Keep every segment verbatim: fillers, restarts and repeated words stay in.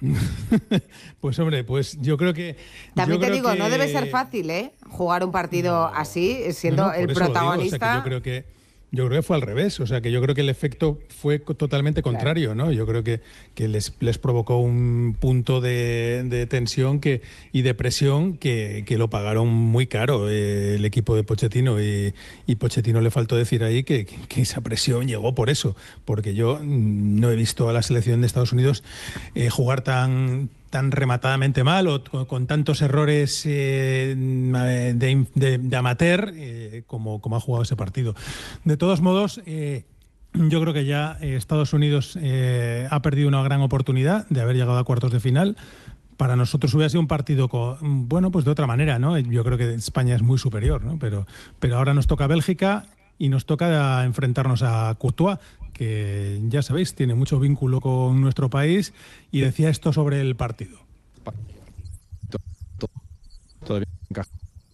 Pues hombre, pues yo creo que... También yo te creo digo, que... no debe ser fácil, ¿eh? Jugar un partido no, así, siendo no, no, el por eso protagonista. Lo digo, o sea, que yo creo que Yo creo que fue al revés, o sea que yo creo que el efecto fue totalmente contrario, claro. ¿no? Yo creo que, que les, les provocó un punto de, de tensión que, y de presión que, que lo pagaron muy caro eh, el equipo de Pochettino y, y Pochettino le faltó decir ahí que, que esa presión llegó por eso, porque yo no he visto a la selección de Estados Unidos eh, jugar tan... tan rematadamente mal o con, con tantos errores eh, de, de, de amateur eh, como, como ha jugado ese partido. De todos modos, eh, yo creo que ya eh, Estados Unidos eh, ha perdido una gran oportunidad de haber llegado a cuartos de final. Para nosotros hubiera sido un partido, con, bueno, pues de otra manera, ¿no? Yo creo que España es muy superior, ¿no? Pero, pero ahora nos toca Bélgica y nos toca enfrentarnos a Courtois, que ya sabéis, tiene mucho vínculo con nuestro país, y decía esto sobre el partido. Todavía encaja.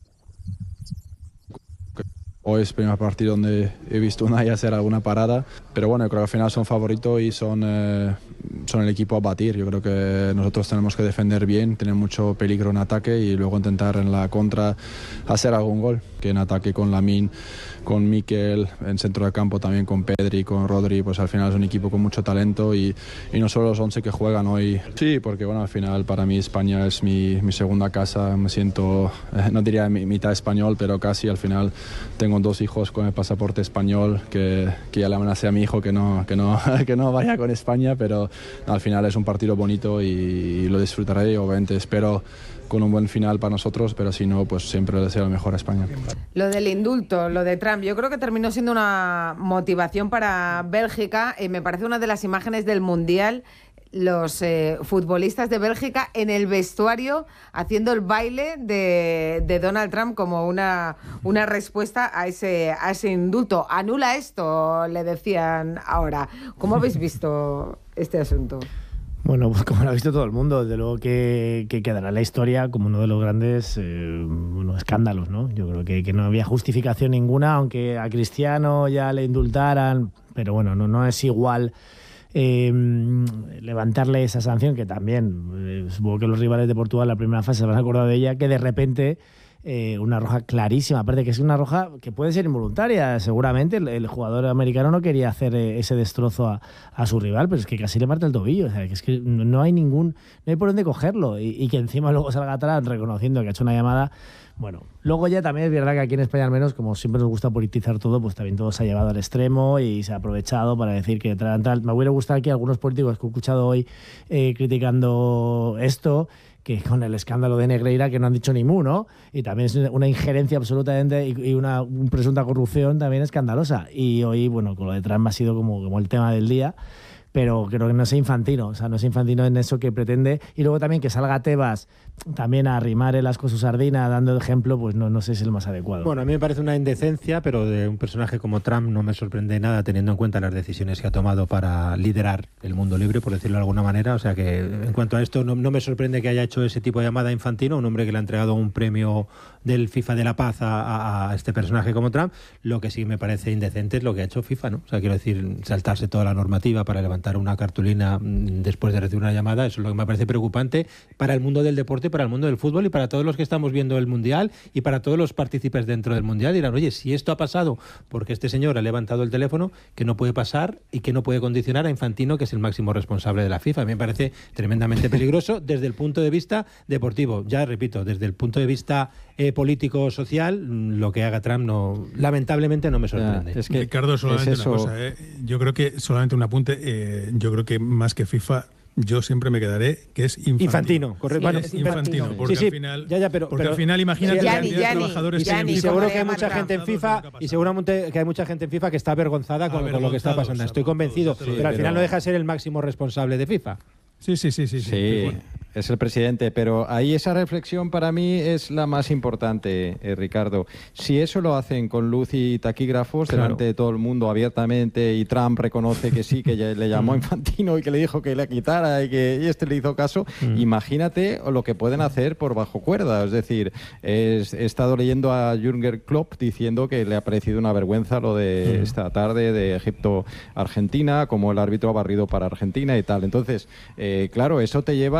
Hoy es el primer partido donde he visto Unai hacer alguna parada, pero bueno, yo creo que al final son favoritos y son, eh, son el equipo a batir. Yo creo que nosotros tenemos que defender bien, tener mucho peligro en ataque y luego intentar en la contra hacer algún gol, que en ataque con Lamine, con Mikel, en centro de campo también con Pedri, con Rodri, pues al final es un equipo con mucho talento y, y no solo los once que juegan hoy. Sí, porque bueno, al final para mí España es mi, mi segunda casa, me siento, eh, no diría mi, mitad español, pero casi. Al final tengo dos hijos con el pasaporte español, que, que ya le amenacé a mi hijo que no, que, no, que no vaya con España, pero al final es un partido bonito y, y lo disfrutaré y obviamente espero con un buen final para nosotros, pero si no, pues siempre le deseo lo mejor a España. Lo del indulto, lo de Trump, yo creo que terminó siendo una motivación para Bélgica. Eh, me parece una de las imágenes del Mundial, los eh, futbolistas de Bélgica en el vestuario haciendo el baile de, de Donald Trump como una, una respuesta a ese, a ese indulto. Anula esto, le decían ahora. ¿Cómo habéis visto este asunto? Bueno, pues como lo ha visto todo el mundo, desde luego que, que quedará en la historia como uno de los grandes eh, bueno, escándalos, ¿no? Yo creo que, que no había justificación ninguna, aunque a Cristiano ya le indultaran, pero bueno, no, no es igual eh, levantarle esa sanción, que también, eh, supongo que los rivales de Portugal en la primera fase se van a acordar de ella, que de repente... Eh, una roja clarísima, aparte que es una roja que puede ser involuntaria, seguramente el, el jugador americano no quería hacer eh, ese destrozo a, a su rival, pero es que casi le parte el tobillo, o sea, que es que no hay ningún, no hay por dónde cogerlo, y, y que encima luego salga atrás reconociendo que ha hecho una llamada. Bueno, luego ya también es verdad que aquí en España al menos, como siempre nos gusta politizar todo, pues también todo se ha llevado al extremo y se ha aprovechado para decir que tal, tal. Me hubiera gustado que algunos políticos que he escuchado hoy eh, criticando esto, que con el escándalo de Negreira, que no han dicho ni mu, ¿no? Y también es una injerencia absolutamente y, y una un presunta corrupción también escandalosa. Y hoy, bueno, con lo de Trump ha sido como, como el tema del día, pero creo que no es infantino, o sea, no es infantino en eso que pretende. Y luego también que salga Tebas también a arrimar el asco a su sardina dando ejemplo, pues no, no sé si es el más adecuado. Bueno, a mí me parece una indecencia, pero de un personaje como Trump no me sorprende nada, teniendo en cuenta las decisiones que ha tomado para liderar el mundo libre, por decirlo de alguna manera. O sea que en cuanto a esto, no, no me sorprende que haya hecho ese tipo de llamada a Infantino, un hombre que le ha entregado un premio del FIFA de la Paz a, a, a este personaje como Trump. Lo que sí me parece indecente es lo que ha hecho FIFA, ¿no? O sea, quiero decir, saltarse toda la normativa para levantar una cartulina después de recibir una llamada. Eso es lo que me parece preocupante para el mundo del deporte, para el mundo del fútbol y para todos los que estamos viendo el Mundial y para todos los partícipes dentro del Mundial. Dirán, oye, si esto ha pasado porque este señor ha levantado el teléfono, que no puede pasar y que no puede condicionar a Infantino, que es el máximo responsable de la FIFA. A mí me parece tremendamente peligroso desde el punto de vista deportivo. Ya repito, desde el punto de vista eh, político-social, lo que haga Trump no, lamentablemente no me sorprende. Ya, es que Ricardo, solamente es una cosa, ¿eh? Yo creo que, solamente un apunte, eh, yo creo que más que FIFA, yo siempre me quedaré que es infantino. Infantino, correcto. Sí, bueno, es infantino, porque sí, sí, al final, ya, ya, pero, porque pero, al final imagínate Gianni, la cantidad de Gianni, trabajadores Gianni, que y seguro que hay llama mucha gente en FIFA y seguramente que hay mucha gente en FIFA que está avergonzada con, con lo que está pasando. Estoy convencido, sí, pero al final no deja de ser el máximo responsable de FIFA. Sí, sí, sí, sí. Sí, sí, bueno. Es el presidente, pero ahí esa reflexión para mí es la más importante, eh, Ricardo. Si eso lo hacen con luz y taquígrafos, claro, delante de todo el mundo abiertamente, y Trump reconoce que sí, que ya le llamó Infantino y que le dijo que le quitara y que y este le hizo caso, mm. imagínate lo que pueden hacer por bajo cuerda. Es decir, es, he estado leyendo a Jürgen Klopp diciendo que le ha parecido una vergüenza lo de mm. esta tarde de Egipto-Argentina, como el árbitro ha barrido para Argentina y tal. Entonces, eh, claro, eso te lleva